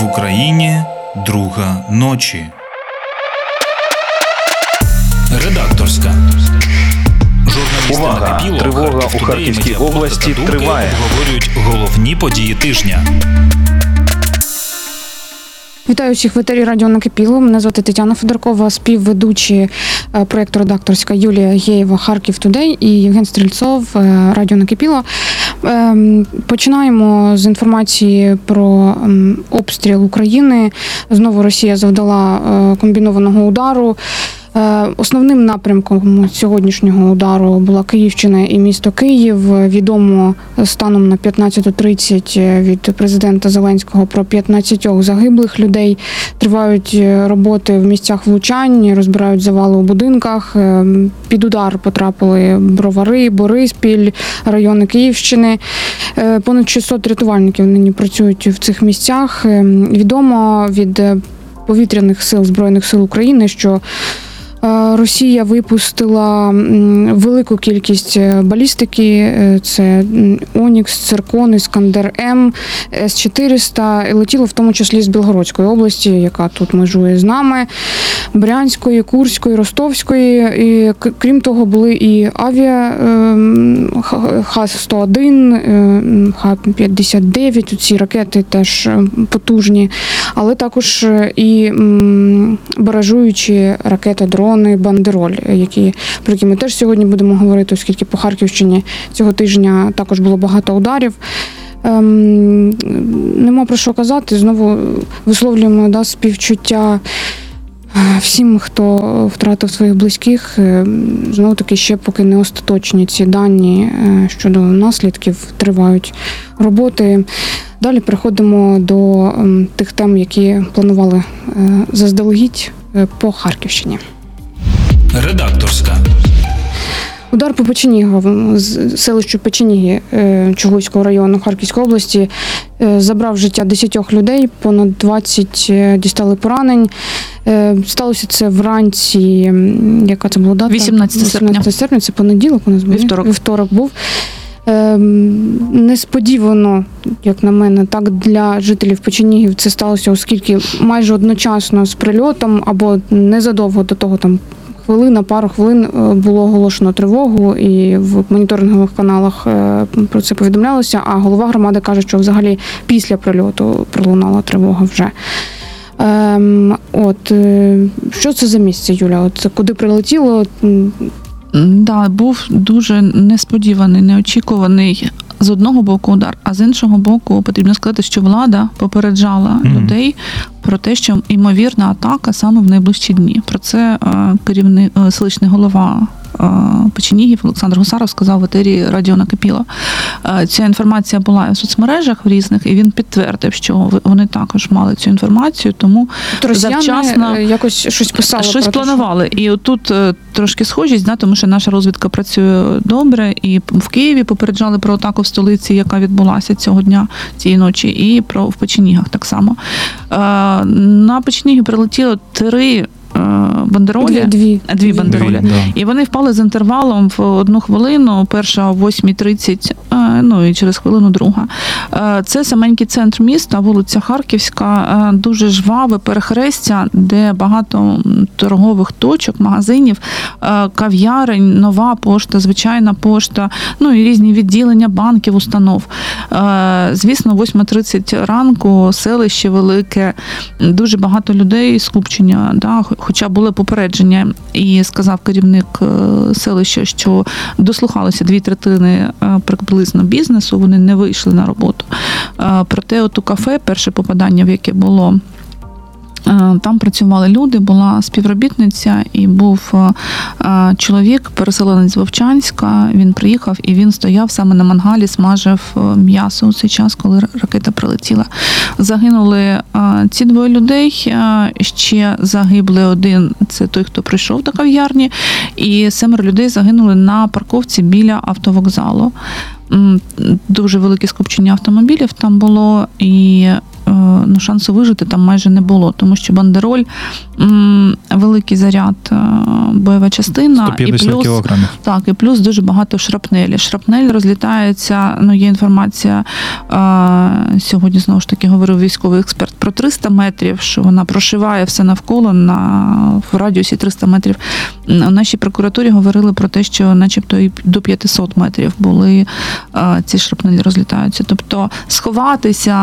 В Україні друга ночі. Редакторська. Увага! Тривога у Харківській області триває. Обговорюють головні події тижня. Вітаю всіх в етері Радіо Накипіло. Мене звати Тетяна Федоркова, співведучі проєкту «Редакторська» Юлія Геєва, Харків Тудей і Євген Стрільцов, Радіо Накипіло. Починаємо з інформації про обстріл України. Знову Росія завдала комбінованого удару. Основним напрямком сьогоднішнього удару була Київщина і місто Київ. Відомо станом на 15:30 від президента Зеленського про 15 загиблих людей. Тривають роботи в місцях влучань, розбирають завали у будинках. Під удар потрапили Бровари, Бориспіль, райони Київщини. Понад 600 рятувальників нині працюють в цих місцях. Відомо від повітряних сил Збройних сил України, що Росія випустила велику кількість балістики, це Онікс, Циркон, Іскандер-М, С-400, летіло в тому числі з Білгородської області, яка тут межує з нами, Брянської, Курської, Ростовської. І, крім того, були і авіа Х-101, Х-59, ці ракети теж потужні, але також і баражуючі ракети-дрони, Бандероль, про які ми теж сьогодні будемо говорити, оскільки по Харківщині цього тижня також було багато ударів. Нема про що казати, знову висловлюємо співчуття всім, хто втратив своїх близьких. Знову таки, ще поки не остаточні ці дані щодо наслідків, тривають роботи. Далі переходимо до тих тем, які планували заздалегідь по Харківщині. Редакторська. Удар по Печенігову, селищу Печеніги Чугуйського району Харківської області, забрав життя 10 людей, понад 20 дістали поранень. Сталося це вранці, яка це була дата? 18 серпня. Це понеділок у нас був? Вівторок був. Несподівано, як на мене, так для жителів Печенігів це сталося, оскільки майже одночасно з прильотом або незадовго до того, там пару хвилин було оголошено тривогу, і в моніторингових каналах про це повідомлялося, а голова громади каже, що взагалі після прильоту пролунала тривога вже. Що це за місце, Юля? Куди прилетіло? Да, був дуже несподіваний, неочікуваний з одного боку удар, а з іншого боку потрібно сказати, що влада попереджала людей про те, що ймовірна атака саме в найближчі дні. Про це керівник, селищний голова Печенігів Олександр Гусаров сказав в етері Радіо Накипіло. Ця інформація була в соцмережах в різних, і він підтвердив, що вони також мали цю інформацію, тому завчасно якось щось писали. Щось планували. І отут трошки схожість, тому що наша розвідка працює добре, і в Києві попереджали про атаку в столиці, яка відбулася цього дня, цієї ночі, і в Печенігах так само. На Печеніги прилетіло 3 бандеролі, дві бандеролі. І вони впали з інтервалом в 1 хвилину, перша о 8:30, і через хвилину друга. Це саменький центр міста, вулиця Харківська, дуже жваве перехрестя, де багато торгових точок, магазинів, кав'ярень, нова пошта, звичайна пошта, і різні відділення банків, установ. Звісно, 8:30 ранку, селище велике, дуже багато людей, скупчення, хоча були попередження, і сказав керівник селища, що дослухалися 2/3 приблизно бізнесу, вони не вийшли на роботу. Проте у кафе, перше попадання, в яке було, там працювали люди, була співробітниця і був чоловік, переселенець з Вовчанська. Він приїхав і він стояв саме на мангалі, смажив м'ясо у цей час, коли ракета прилетіла. Загинули ці 2 людей, ще загибли 1, це той, хто прийшов до кав'ярні, і 7 людей загинули на парковці біля автовокзалу. Дуже велике скупчення автомобілів там було, і шансу вижити там майже не було, тому що бандероль, великий заряд, бойова частина, 150 і плюс, кілограмів. так, і плюс дуже багато шрапнелі. Шрапнель розлітається, є інформація, сьогодні знову ж таки говорив військовий експерт про 300 метрів, що вона прошиває все навколо в радіусі 300 метрів. У нашій прокуратурі говорили про те, що начебто і до 500 метрів були ці шрапнелі розлітаються. Тобто сховатися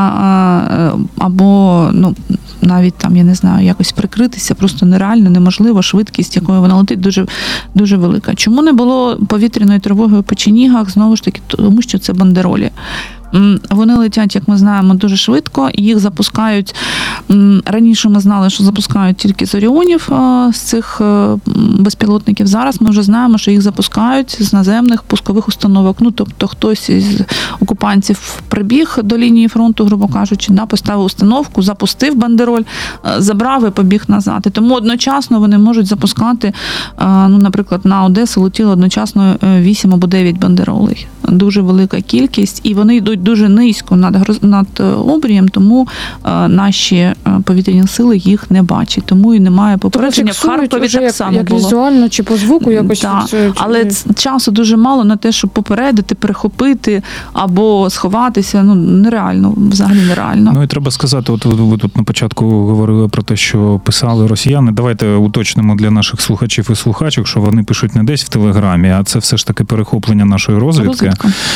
або навіть там, я не знаю, якось прикритися просто нереально, неможливо. Швидкість, якою вона летить, дуже, дуже велика. Чому не було повітряної тривоги у Печенігах? Знову ж таки, тому що це бандеролі. Вони летять, як ми знаємо, дуже швидко. Їх запускають. Раніше ми знали, що запускають тільки з Оріонів, з цих безпілотників. Зараз ми вже знаємо, що їх запускають з наземних пускових установок. Тобто хтось із окупантів прибіг до лінії фронту, грубо кажучи, поставив установку, запустив бандероль, забрав і побіг назад. І тому одночасно вони можуть запускати, наприклад, на Одесу летіло одночасно 8 або 9 бандеролей. Дуже велика кількість, і вони йдуть дуже низько над обрієм, тому наші повітряні сили їх не бачать. Тому і немає попередження. В Харкові так само як було. Візуально чи по звуку якось. Так. Але часу дуже мало на те, щоб попередити, перехопити або сховатися. Нереально, взагалі нереально. І треба сказати, от ви тут на початку говорили про те, що писали росіяни. Давайте уточнимо для наших слухачів і слухачок, що вони пишуть не десь в Телеграмі, а це все ж таки перехоплення нашої розвідки.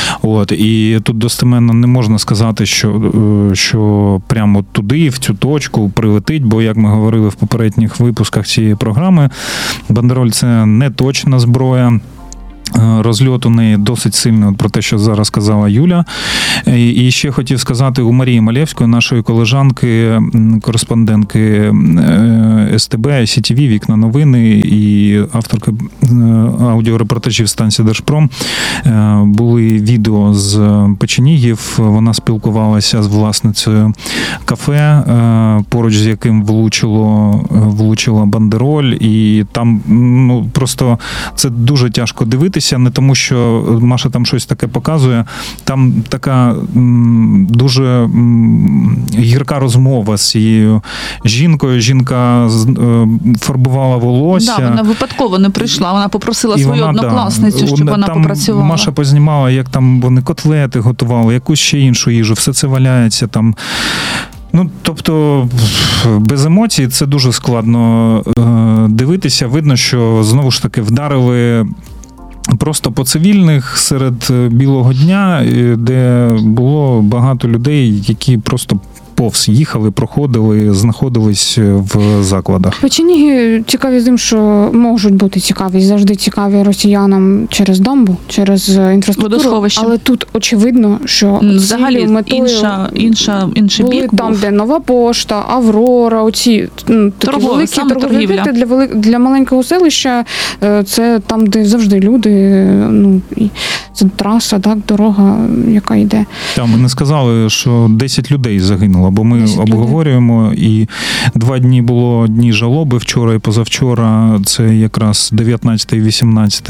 І тут достеменно не можна сказати, що прямо туди, в цю точку прилетить, бо, як ми говорили в попередніх випусках цієї програми, бандероль – це не точна зброя. Розльот у неї досить сильний, про те, що зараз сказала Юля. І ще хотів сказати, у Марії Малєвської, нашої колежанки, кореспондентки СТБ, СІТВ, Вікна новини і авторки аудіорепортажів станції Держпром, були відео з Печенігів. Вона спілкувалася з власницею кафе, поруч з яким влучила бандероль. І там просто це дуже тяжко дивитися. Не тому, що Маша там щось таке показує. Там така дуже гірка розмова з цією жінкою. Жінка фарбувала волосся. Да, вона випадково не прийшла. Вона попросила свою однокласницю, щоб вона там попрацювала. Маша познімала, як там вони котлети готували, якусь ще іншу їжу. Все це валяється там. Тобто, без емоцій це дуже складно дивитися. Видно, що, знову ж таки, вдарили просто по цивільних серед білого дня, де було багато людей, які просто повз їхали, проходили, знаходились в закладах. Печеніги цікаві тим, що можуть бути цікаві, завжди цікаві росіянам через дамбу, через інфраструктуру, водосховище. Але тут очевидно, що взагалі метою інший були бік там, був. де Нова Пошта, Аврора, оці такі великі торгові об'єкти для маленького селища. Це там, де завжди люди, і це траса, так, дорога, яка йде. Там ми не сказали, що 10 людей загинуло, бо ми обговорюємо, і 2 дні було дні жалоби, вчора і позавчора, це якраз 19 і 18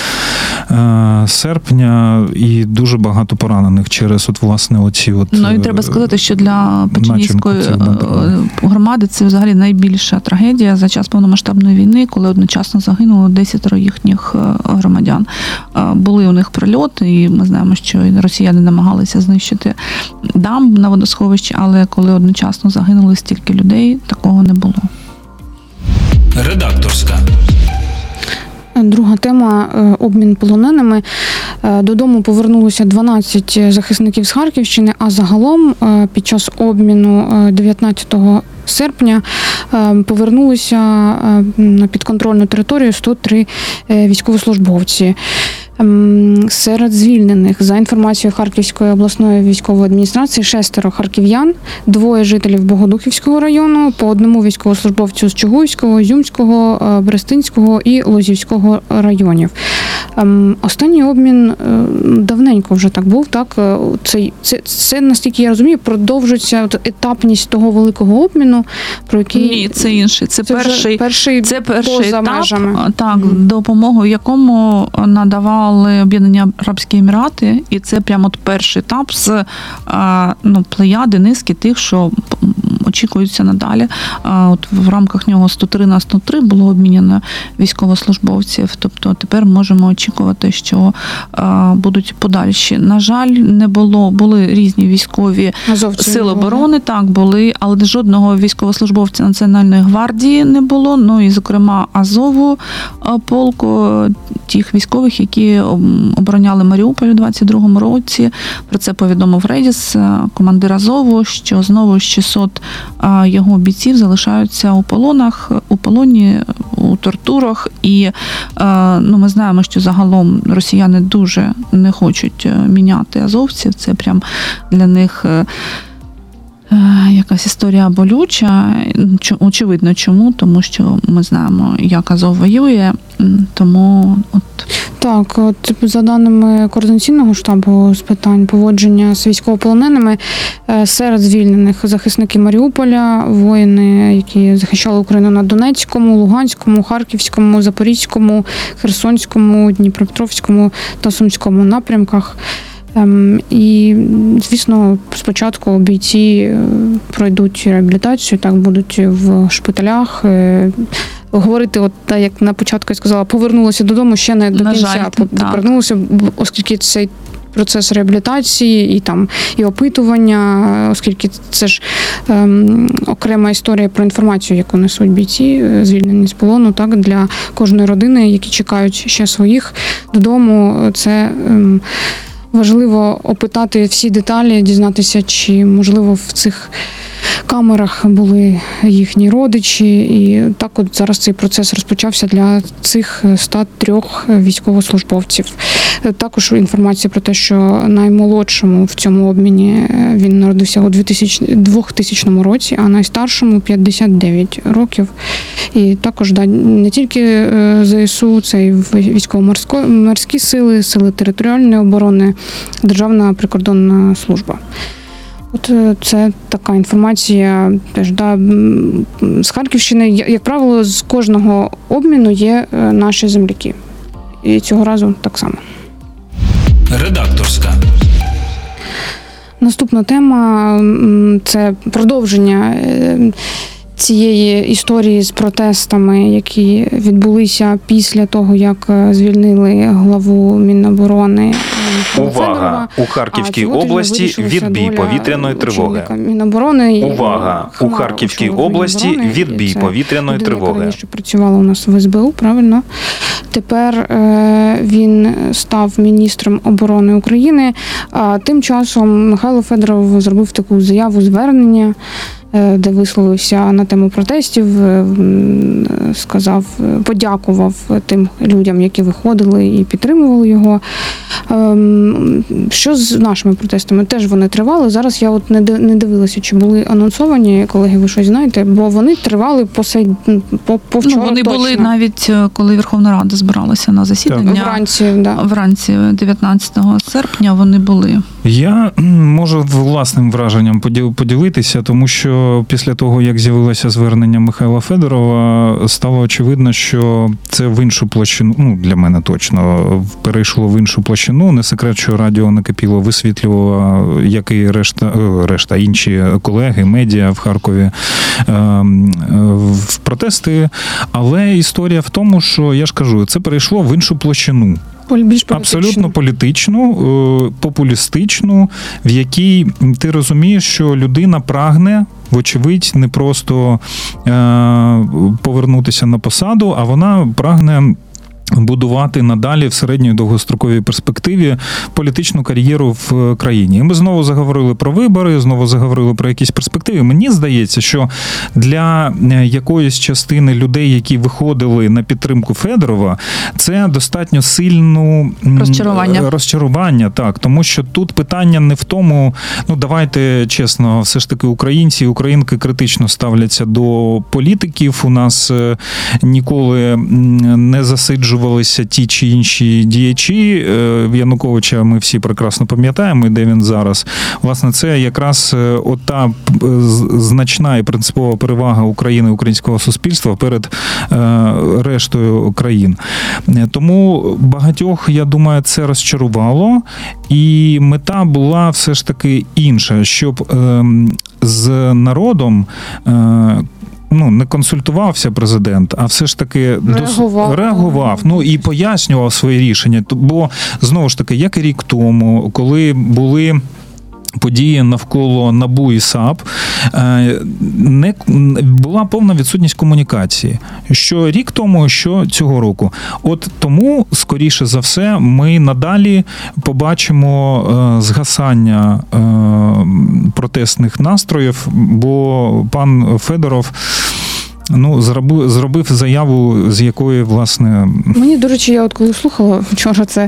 серпня, і дуже багато поранених через оці І треба сказати, що для Печенізької громади це взагалі найбільша трагедія за час повномасштабної війни, коли одночасно загинуло 10 їхніх громадян. Були у них прильоти, і ми знаємо, що росіяни намагалися знищити дамб на водосховищі, але коли одночасно загинули стільки людей, такого не було. Редакторська. Друга тема – обмін полоненими. Додому повернулося 12 захисників з Харківщини, а загалом під час обміну 19 серпня повернулися на підконтрольну територію 103 військовослужбовці. Серед звільнених, за інформацією Харківської обласної військової адміністрації, 6 харків'ян, 2 жителів Богодухівського району, по 1 військовослужбовцю з Чугуївського, Ізюмського, Берестинського і Лозівського районів. Останній обмін давненько вже так був, так? Це, наскільки я розумію, продовжується етапність того великого обміну, про який... Ні, це інший. Це перший поза етап, межами. так, допомогу, якому надавали підписали Об'єднані Арабські Емірати, і це прямо от перший етап з плеяди, низки тих, що очікуються надалі. От в рамках нього 103 на 103 було обміняно військовослужбовців. Тобто тепер можемо очікувати, що будуть подальші. На жаль, не було, були різні військові сили оборони, так, були, але жодного військовослужбовця Національної гвардії не було. Ну і, зокрема, Азову полку, тих військових, які обороняли Маріуполь у 22-му році. Про це повідомив Редіс, командир Азову, що знову 600 його бійців залишаються у полоні, у тортурах. І ми знаємо, що загалом росіяни дуже не хочуть міняти азовців. Це прям для них якась історія болюча. Очевидно, чому? Тому що ми знаємо, як Азов воює. Тому Так, от за даними Координаційного штабу з питань поводження з військовополоненими, серед звільнених захисники Маріуполя, воїни, які захищали Україну на Донецькому, Луганському, Харківському, Запорізькому, Херсонському, Дніпропетровському та Сумському напрямках. І, звісно, спочатку бійці пройдуть реабілітацію, так, будуть в шпиталях. Говорити, от так, як на початку я сказала, повернулися додому, ще не до кінця повернулися, оскільки цей процес реабілітації і опитування, оскільки це ж окрема історія про інформацію, яку несуть бійці, звільнені з полону, так, для кожної родини, які чекають ще своїх додому. Це важливо опитати всі деталі, дізнатися, чи, можливо, в цих камерах були їхні родичі. І так от зараз цей процес розпочався для цих 103 військовослужбовців. Також інформація про те, що наймолодшому в цьому обміні він народився у 2000 році, а найстаршому 59 років. І також не тільки ЗСУ, це і військово-морські сили, сили територіальної оборони, Державна прикордонна служба. От це така інформація теж, з Харківщини. Як правило, з кожного обміну є наші земляки. І цього разу так само. Редакторська. Наступна тема – це продовження цієї історії з протестами, які відбулися після того, як звільнили главу Міноборони. Увага! У Харківській області відбій повітряної тривоги. Увага! У Харківській області відбій повітряної тривоги. Що працювала у нас в СБУ, правильно? Тепер він став міністром оборони України. А тим часом Михайло Федоров зробив таку заяву-звернення, де висловився на тему протестів, подякував тим людям, які виходили і підтримували його. Що з нашими протестами? Теж вони тривали. Зараз я от не дивилася, чи були анонсовані, колеги, ви щось знаєте, бо вони тривали по вчора. Вони точно були навіть, коли Верховна Рада збиралася на засідання. Вранці 19 серпня вони були. Я можу власним враженням поділитися, тому що після того, як з'явилося звернення Михайла Федорова, стало очевидно, що це в іншу площину, для мене точно, перейшло в іншу площину. Не секрет, що Радіо Накипіло висвітлювало, як і решта інші колеги, медіа в Харкові, в протести. Але історія в тому, що, я ж кажу, це перейшло в іншу площину. Абсолютно політичну, популістичну, в якій ти розумієш, що людина прагне, вочевидь, не просто повернутися на посаду, а вона прагне будувати надалі в середньої довгостроковій перспективі політичну кар'єру в країні. І ми знову заговорили про вибори, знову заговорили про якісь перспективи. Мені здається, що для якоїсь частини людей, які виходили на підтримку Федорова, це достатньо сильне розчарування, так, тому що тут питання не в тому, давайте чесно, все ж таки українці і українки критично ставляться до політиків. У нас ніколи не засиджували висказувалися ті чи інші діячі Януковича, ми всі прекрасно пам'ятаємо, де він зараз. Власне, це якраз ота значна і принципова перевага України, українського суспільства перед рештою країн. Тому багатьох, я думаю, це розчарувало, і мета була все ж таки інша, щоб з народом не консультувався президент, а все ж таки реагував, і пояснював свої рішення. Бо, знову ж таки, як і рік тому, коли були події навколо НАБУ і САП, була повна відсутність комунікації. Що рік тому, що цього року. От тому, скоріше за все, ми надалі побачимо згасання протестних настроїв, бо пан Федоров зробив заяву, з якої, власне... Мені, до речі, я коли слухала вчора, це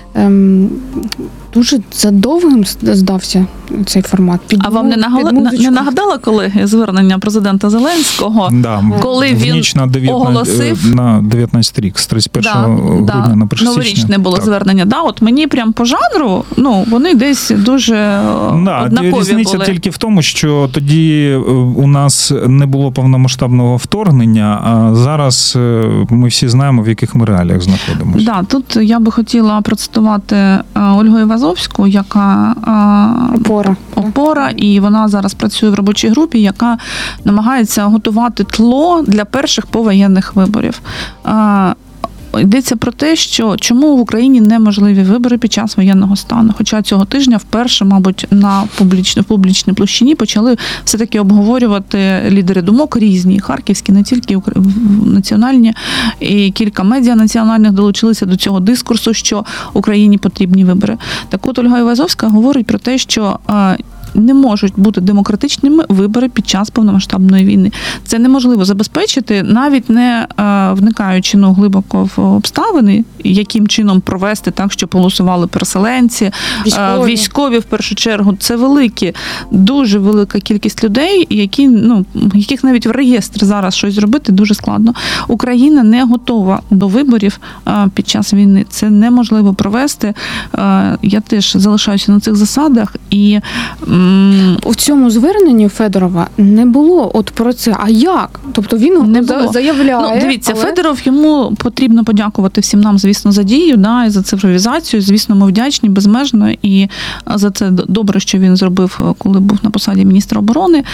дуже задовгим здався цей формат. А вам не нагадала, колеги, звернення президента Зеленського, коли він оголосив... На 19 рік, з 31 грудня на 1 січня. Новорічне було звернення. От мені прям по жанру, вони десь дуже однакові різниця були. Тільки в тому, що тоді у нас не було повномасштабного вторгнення, а зараз ми всі знаємо, в яких ми реаліях знаходимося. Тут я би хотіла процитувати Ольгу Івазовську, яка опора, і вона зараз працює в робочій групі, яка намагається готувати тло для перших повоєнних виборів. Йдеться про те, що чому в Україні неможливі вибори під час воєнного стану. Хоча цього тижня вперше, мабуть, в публічній площині почали все-таки обговорювати лідери думок різні, харківські, не тільки національні, і кілька медіа національних долучилися до цього дискурсу, що Україні потрібні вибори. Так от Ольга Івазовська говорить про те, що не можуть бути демократичними вибори під час повномасштабної війни. Це неможливо забезпечити, навіть не вникаючи глибоко в обставини, яким чином провести так, щоб голосували переселенці, військові в першу чергу. Це дуже велика кількість людей, яких навіть в реєстрі зараз щось зробити дуже складно. Україна не готова до виборів під час війни. Це неможливо провести. Я теж залишаюся на цих засадах. І у цьому зверненні Федорова не було про це. А як? Тобто він заявляє. Дивіться, Федоров, йому потрібно подякувати всім нам, звісно, за дію, і за цифровізацію. Звісно, ми вдячні безмежно. І за це добре, що він зробив, коли був на посаді міністра оборони.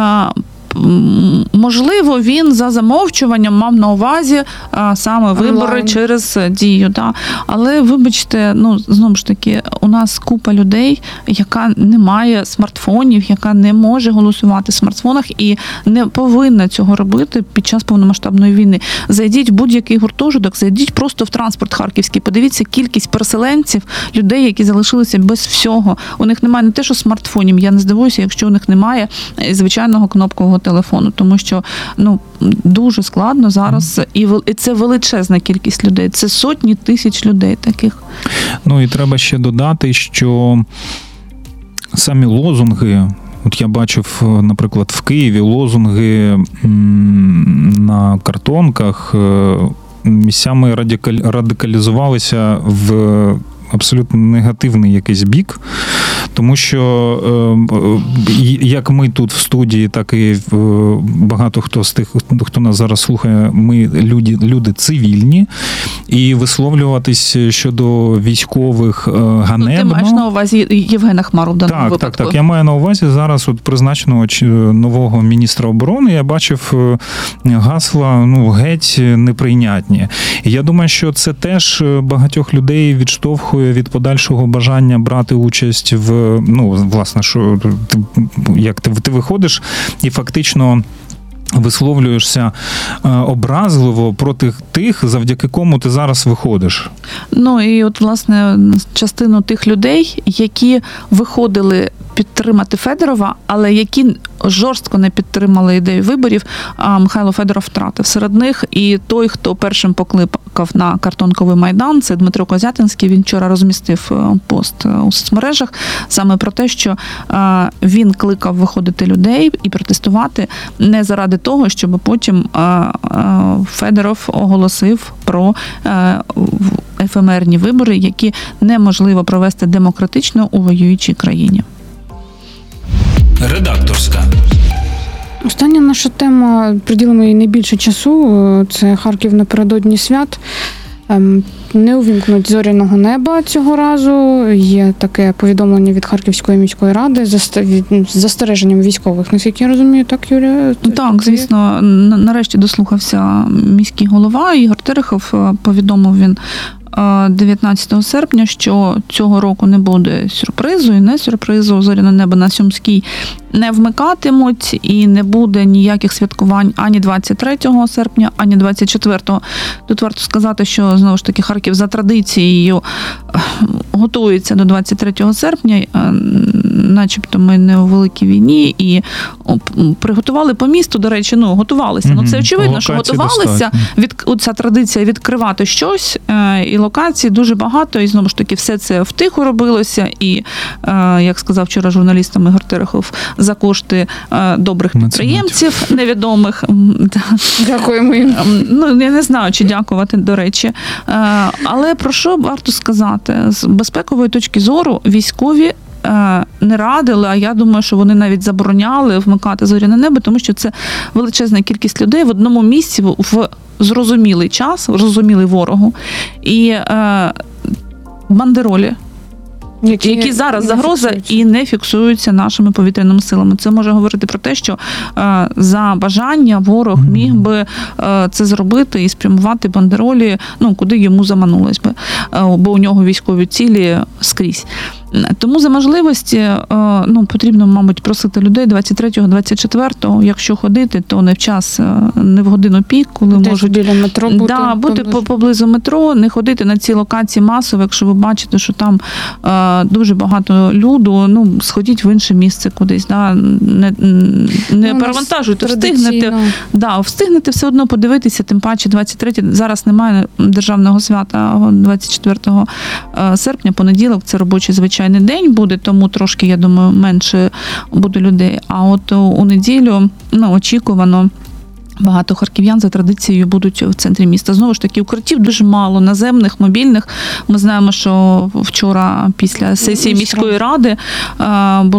Можливо, він за замовчуванням мав на увазі саме вибори через дію. Але, вибачте, знову ж таки, у нас купа людей, яка не має смартфонів, яка не може голосувати в смартфонах і не повинна цього робити під час повномасштабної війни. Зайдіть в будь-який гуртожиток, зайдіть просто в транспорт харківський, подивіться кількість переселенців, людей, які залишилися без всього. У них немає не те, що смартфонів, я не здивуюся, якщо у них немає звичайного кнопкового телефону, тому що дуже складно зараз, і це величезна кількість людей, це сотні тисяч людей таких. І треба ще додати, що самі лозунги, от я бачив, наприклад, в Києві лозунги на картонках місцями радикалізувалися в абсолютно негативний якийсь бік, тому що як ми тут в студії, так і багато хто з тих, хто нас зараз слухає, ми люди цивільні, і висловлюватись щодо військових ганебно. Ти маєш на увазі Євгена Хмару в даному випадку? Так. Я маю на увазі зараз призначеного нового міністра оборони. Я бачив гасла, геть неприйнятні. І я думаю, що це теж багатьох людей відштовхує від подальшого бажання брати участь в, власне, що як ти виходиш і фактично висловлюєшся образливо проти тих, завдяки кому ти зараз виходиш. І от, власне, частину тих людей, які виходили підтримати Федорова, але які жорстко не підтримали ідею виборів, Михайло Федоров втратив. Серед них і той, хто першим покликав на картонковий майдан, це Дмитро Козятинський. Він вчора розмістив пост у соцмережах саме про те, що він кликав виходити людей і протестувати не заради того, щоб потім Федоров оголосив про ефемерні вибори, які неможливо провести демократично у воюючій країні. Редакторська. Остання наша тема, приділимо їй найбільше часу, це Харків напередодні свят. Не увімкнуть зоряного неба цього разу. Є таке повідомлення від Харківської міської ради з застереженням військових. Наскільки я розумію, так, Юлія? Так, звісно. Нарешті дослухався міський голова Ігор Терехов. Повідомив він 19 серпня, що цього року не буде сюрпризу і не сюрпризу. Зоряне небо на Сумській не вмикатимуть і не буде ніяких святкувань ані 23 серпня, ані 24-го. Тут варто сказати, що, знову ж таки, Харків за традицією готується до 23 серпня, начебто ми не у великій війні, і приготували по місту, до речі, готувалися. Це очевидно, що готувалися. Ця традиція відкривати щось, і локацій дуже багато, і знову ж таки все це втиху робилося, і, як сказав вчора журналістам Ігор Терехов, за кошти добрих підприємців невідомих. Дякуємо їм. Я не знаю, чи дякувати, до речі. Але про що варто сказати? З безпекової точки зору військові не радили, а я думаю, що вони навіть забороняли вмикати зоряне небо, тому що це величезна кількість людей в одному місці в зрозумілий час, зрозумілий ворогу. І бандеролі, які зараз загроза і не фіксуються нашими повітряними силами. Це може говорити про те, що за бажання ворог міг би це зробити і спрямувати бандеролі, куди йому заманулось би, бо у нього військові цілі скрізь. Тому за можливості потрібно, мабуть, просити людей 23-го, 24-го, якщо ходити, то не в час, не в годину пік, коли десь можуть біля метро бути поблизу метро, не ходити на ці локації масово, якщо ви бачите, що там дуже багато люду, сходіть в інше місце кудись, не перевантажуйте, встигнете все одно подивитися, тим паче 23-й, зараз немає державного свята, 24 серпня, понеділок, це робочий звичайний день буде, тому трошки, я думаю, менше буде людей. А от у неділю, очікувано, багато харків'ян за традицією будуть в центрі міста. Знову ж таки, укриттів дуже мало, наземних, мобільних. Ми знаємо, що вчора після сесії міської ради було